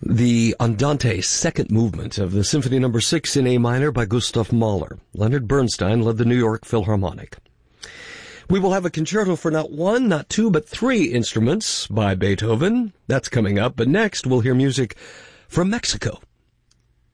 The Andante second movement of the Symphony No. 6 in A minor by Gustav Mahler. Leonard Bernstein led the New York Philharmonic. We will have a concerto for not one, not two, but three instruments by Beethoven. That's coming up. But next, we'll hear music from Mexico.